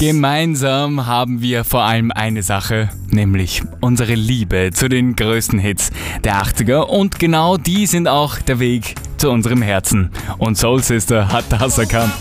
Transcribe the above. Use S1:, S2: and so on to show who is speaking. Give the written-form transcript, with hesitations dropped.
S1: Gemeinsam haben wir vor allem eine Sache, nämlich unsere Liebe zu den größten Hits der 80er und genau die sind auch der Weg zu unserem Herzen. Und Soul Sister hat das erkannt.